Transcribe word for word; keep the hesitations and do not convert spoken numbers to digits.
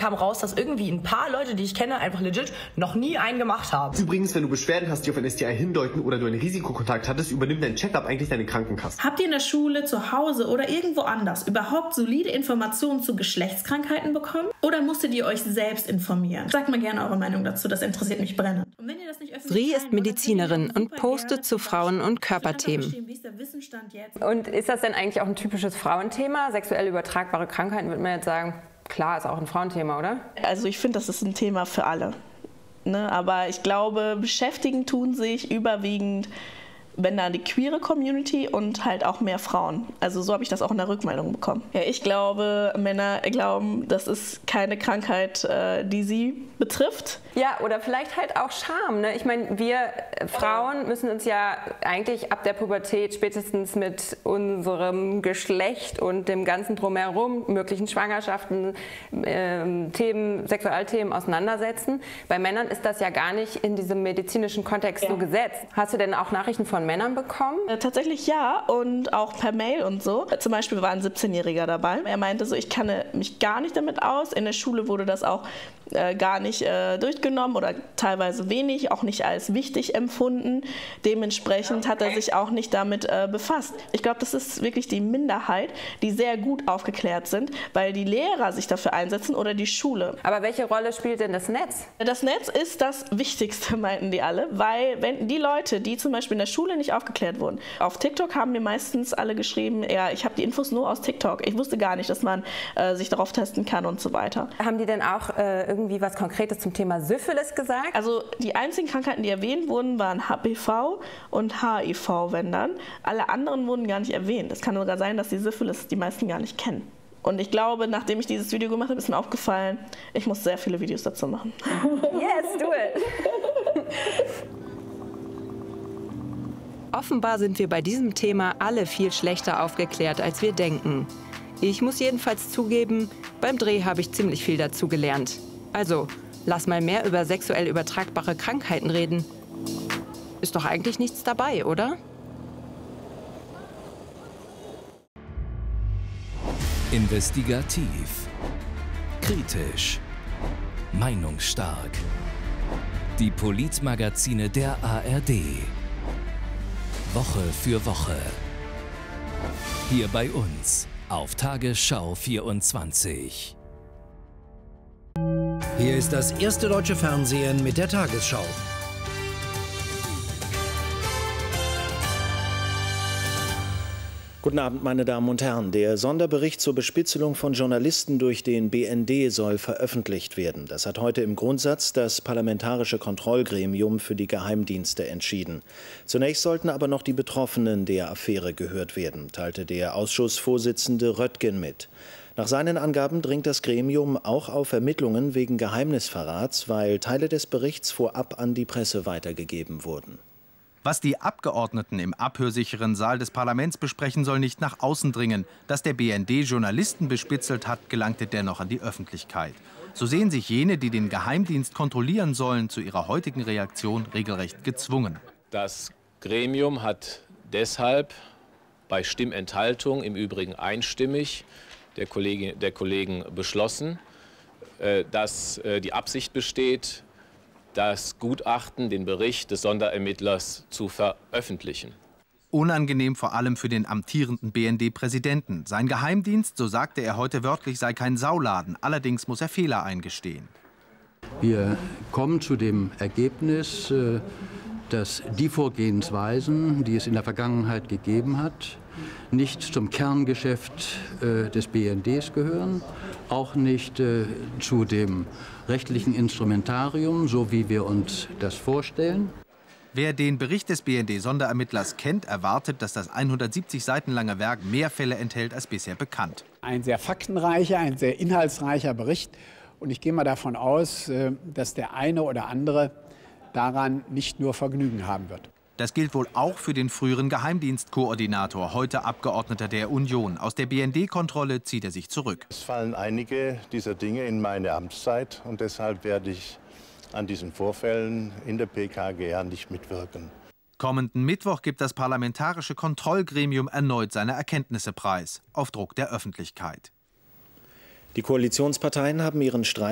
kam raus, dass irgendwie ein paar Leute, die ich kenne, einfach legit noch nie einen gemacht haben. Übrigens, wenn du Beschwerden hast, die auf ein S T I hindeuten oder du einen Risikokontakt hattest, übernimmt dein Checkup eigentlich deine Krankenkasse. Habt ihr in der Schule, zu Hause oder irgendwo anders überhaupt solide Informationen zu Geschlechtskrankheiten bekommen? Oder musstet ihr euch selbst informieren? Sagt mal gerne eure Meinung dazu, das interessiert mich brennend. Und wenn ihr das nicht öffentlich Sri ist teilen wollt, Medizinerin dann und postet zu Frauen- und Körperthemen. Und ist das denn eigentlich auch ein typisches Frauenthema? Sexuell übertragbare Krankheiten, würde man jetzt sagen, klar, ist auch ein Frauenthema, oder? Also ich finde, das ist ein Thema für alle. Ne? Aber ich glaube, beschäftigen tun sich überwiegend, wenn da die queere Community und halt auch mehr Frauen. Also so habe ich das auch in der Rückmeldung bekommen. Ja, ich glaube, Männer glauben, das ist keine Krankheit, äh, die sie betrifft. Ja, oder vielleicht halt auch Scham. Ne? Ich meine, wir Frauen müssen uns ja eigentlich ab der Pubertät spätestens mit unserem Geschlecht und dem ganzen Drumherum, möglichen Schwangerschaften, äh, Themen, Sexualthemen auseinandersetzen. Bei Männern ist das ja gar nicht in diesem medizinischen Kontext ja. so gesetzt. Hast du denn auch Nachrichten von Männern bekommen? Äh, tatsächlich ja, und auch per Mail und so. Zum Beispiel war ein siebzehnjähriger dabei. Er meinte so, ich kannte mich gar nicht damit aus. In der Schule wurde das auch äh, gar nicht äh, durchgenommen oder teilweise wenig, auch nicht als wichtig empfunden. Dementsprechend hat er sich auch nicht damit äh, befasst. Ich glaube, das ist wirklich die Minderheit, die sehr gut aufgeklärt sind, weil die Lehrer sich dafür einsetzen oder die Schule. Aber welche Rolle spielt denn das Netz? Das Netz ist das Wichtigste, meinten die alle, weil wenn die Leute, die zum Beispiel in der Schule nicht aufgeklärt wurden, auf TikTok haben mir meistens alle geschrieben, ja, ich habe die Infos nur aus TikTok. Ich wusste gar nicht, dass man äh, sich darauf testen kann und so weiter. Haben die denn auch äh, irgendwie was Konkretes zum Thema Syphilis gesagt? Also die einzigen Krankheiten, die erwähnt wurden, waren H P V und H I V, wenn dann. Alle anderen wurden gar nicht erwähnt. Es kann sogar sein, dass die Syphilis die meisten gar nicht kennen. Und ich glaube, nachdem ich dieses Video gemacht habe, ist mir aufgefallen, ich muss sehr viele Videos dazu machen. Yes, do it! Offenbar sind wir bei diesem Thema alle viel schlechter aufgeklärt, als wir denken. Ich muss jedenfalls zugeben, beim Dreh habe ich ziemlich viel dazu gelernt. Also, lass mal mehr über sexuell übertragbare Krankheiten reden. Ist doch eigentlich nichts dabei, oder? Investigativ, kritisch, meinungsstark. Die Politmagazine der A R D. Woche für Woche. Hier bei uns auf Tagesschau vierundzwanzig. Hier ist das erste deutsche Fernsehen mit der Tagesschau. Guten Abend, meine Damen und Herren. Der Sonderbericht zur Bespitzelung von Journalisten durch den B N D soll veröffentlicht werden. Das hat heute im Grundsatz das Parlamentarische Kontrollgremium für die Geheimdienste entschieden. Zunächst sollten aber noch die Betroffenen der Affäre gehört werden, teilte der Ausschussvorsitzende Röttgen mit. Nach seinen Angaben dringt das Gremium auch auf Ermittlungen wegen Geheimnisverrats, weil Teile des Berichts vorab an die Presse weitergegeben wurden. Was die Abgeordneten im abhörsicheren Saal des Parlaments besprechen, soll nicht nach außen dringen. Dass der B N D Journalisten bespitzelt hat, gelangte dennoch an die Öffentlichkeit. So sehen sich jene, die den Geheimdienst kontrollieren sollen, zu ihrer heutigen Reaktion regelrecht gezwungen. Das Gremium hat deshalb bei Stimmenthaltung, im Übrigen einstimmig, der Kollegen, der Kollegen beschlossen, dass die Absicht besteht, das Gutachten, den Bericht des Sonderermittlers zu veröffentlichen. Unangenehm vor allem für den amtierenden B N D-Präsidenten. Sein Geheimdienst, so sagte er heute wörtlich, sei kein Sauladen. Allerdings muss er Fehler eingestehen. Wir kommen zu dem Ergebnis, dass die Vorgehensweisen, die es in der Vergangenheit gegeben hat, nicht zum Kerngeschäft des B N Ds gehören, auch nicht zu dem rechtlichen Instrumentarium, so wie wir uns das vorstellen. Wer den Bericht des B N D-Sonderermittlers kennt, erwartet, dass das hundertsiebzig Seiten lange Werk mehr Fälle enthält als bisher bekannt. Ein sehr faktenreicher, ein sehr inhaltsreicher Bericht. Und ich gehe mal davon aus, dass der eine oder andere daran nicht nur Vergnügen haben wird. Das gilt wohl auch für den früheren Geheimdienstkoordinator, heute Abgeordneter der Union. Aus der B N D-Kontrolle zieht er sich zurück. Es fallen einige dieser Dinge in meine Amtszeit und deshalb werde ich an diesen Vorfällen in der P K G R nicht mitwirken. Kommenden Mittwoch gibt das Parlamentarische Kontrollgremium erneut seine Erkenntnisse preis, auf Druck der Öffentlichkeit. Die Koalitionsparteien haben ihren Streit